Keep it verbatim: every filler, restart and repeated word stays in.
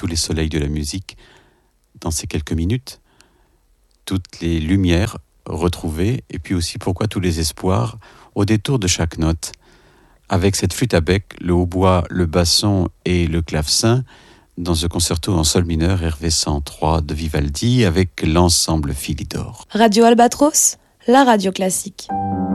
tous les soleils de la musique dans ces quelques minutes, toutes les lumières retrouvées, et puis aussi pourquoi tous les espoirs au détour de chaque note, avec cette flûte à bec, le hautbois, le basson et le clavecin, dans ce concerto en sol mineur R V cent trois de Vivaldi, avec l'ensemble Philidor. Radio Albatros, la radio classique.